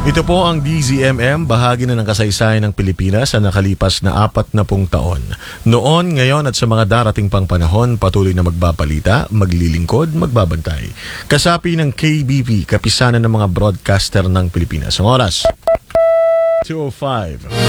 Ito po ang DZMM, bahagi na ng kasaysayan ng Pilipinas sa nakalipas na 40 taon. Noon, ngayon at sa mga darating pang panahon, patuloy na magbabalita, maglilingkod, magbabantay. Kasapi ng KBP, kapisanan ng mga broadcaster ng Pilipinas. Ang oras, 2:05.